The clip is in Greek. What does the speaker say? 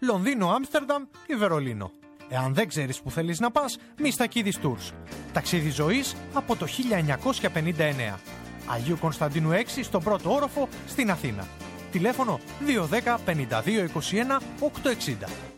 Λονδίνο, Άμστερνταμ ή Βερολίνο. Εάν δεν ξέρεις που θέλεις να πας, Μιστακίδης Tours. Ταξίδι ζωής από το 1959. Αγίου Κωνσταντίνου 6 στον πρώτο όροφο στην Αθήνα. Τηλέφωνο 210 52 21 860.